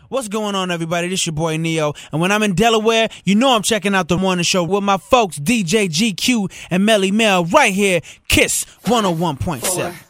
What's going on, everybody? This your boy Neo. And when I'm in Delaware, you know I'm checking out the morning show with my folks DJ GQ and Melly Mel right here, Kiss 101.7.